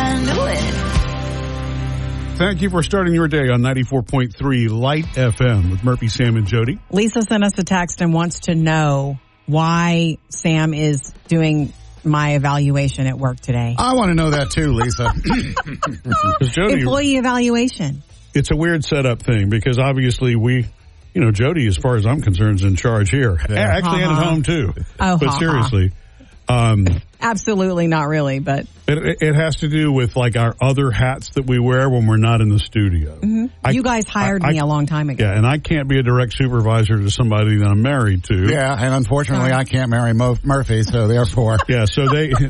I know it. Thank you for starting your day on 94.3 Light FM with Murphy, Sam, and Jody. Lisa sent us a text and wants to know why Sam is doing my evaluation at work today. I want to know that too, Lisa. Jody, employee evaluation. It's a weird setup thing because obviously Jody, as far as I'm concerned, is in charge here. Yeah. Actually, and at home too. Oh, but seriously. Absolutely not really, but it has to do with like our other hats that we wear when we're not in the studio. Mm-hmm. You guys hired me a long time ago. Yeah, and I can't be a direct supervisor to somebody that I'm married to. Yeah, and unfortunately I can't marry Murphy, so therefore. Yeah, so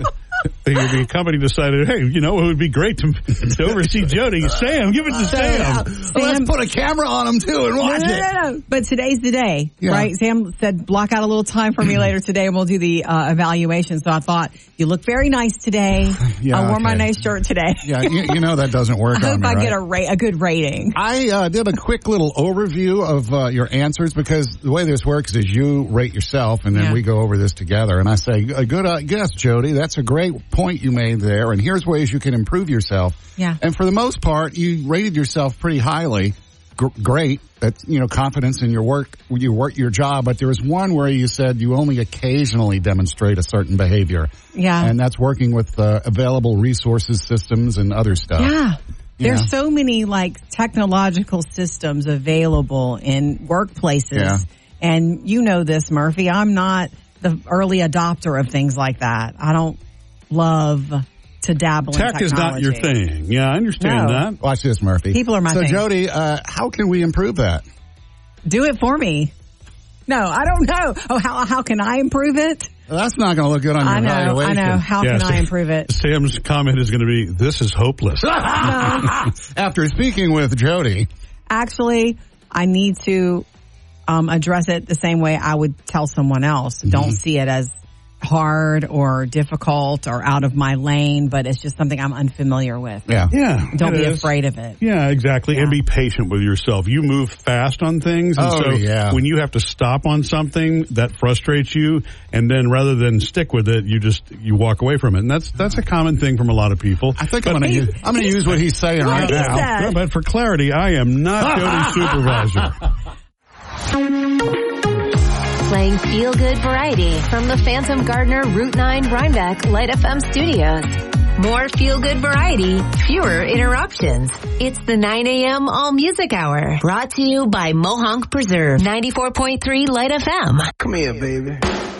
the company decided, hey, it would be great to oversee Jody. Sam, give it to Sam. Well, let's put a camera on him too and watch it. No. But today's the day, right? Sam said, block out a little time for me later today and we'll do the evaluation. So I thought, you look very nice today. I wore my nice shirt today. Yeah, that doesn't work. I hope I get right? a good rating. I did a quick little overview of your answers because the way this works is you rate yourself and then we go over this together. And I say, good guess, Jody. That's a great point you made there. And here's ways you can improve yourself. Yeah. And for the most part, you rated yourself pretty highly. Great. That's, confidence in your work, your job. But there was one where you said you only occasionally demonstrate a certain behavior. Yeah. And that's working with available resources, systems, and other stuff. Yeah. There's so many technological systems available in workplaces. Yeah. And you know this, Murphy. I'm not the early adopter of things like that. I don't love to dabble in technology. Tech is not your thing. Yeah, I understand that. Watch this, Murphy. People are my thing. So, Jody, how can we improve that? Do it for me. No, I don't know. Oh, how can I improve it? Well, that's not going to look good on your evaluation. I know. How can I improve it? Sam's comment is going to be, this is hopeless. No. After speaking with Jody. Actually, I need to address it the same way I would tell someone else. Mm-hmm. Don't see it as hard or difficult or out of my lane, but it's just something I'm unfamiliar with. Yeah. Don't be afraid of it. Yeah, exactly. Yeah. And be patient with yourself. You move fast on things. And when you have to stop on something that frustrates you, and then rather than stick with it, you walk away from it. And that's a common thing from a lot of people. I think I'm going to use what he's saying right now. Yeah, but for clarity, I am not Jody's supervisor. Playing feel-good variety from the Phantom Gardener Route 9 Rhinebeck Light FM studios. More feel-good variety, fewer interruptions. It's the 9 a.m. All Music Hour. Brought to you by Mohonk Preserve. 94.3 Light FM. Come here, baby.